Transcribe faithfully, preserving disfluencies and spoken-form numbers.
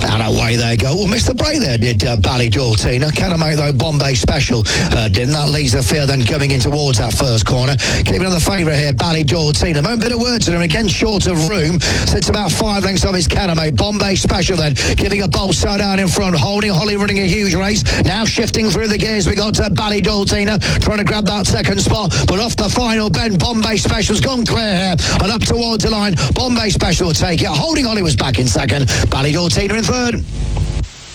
And away they go. Well, missed the break there, did uh, Ballydortina. Canamate, though, Bombay Special uh, didn't. That leaves the field then coming in towards that first corner. Keeping on the favourite here, Ballydortina. Moment bit of word to them, again short of room. Sits about five lengths of his Canamate. Bombay Special then, giving a bolt side out in front. Holding Holly running a huge race. Now shifting through the gears. We got uh, Ballydortina trying to grab that second spot. But off the final bend, Bombay Special's gone clear here. And up towards the line, Bombay Special will take it. Holding Holly was back in second. Ballydortina in third.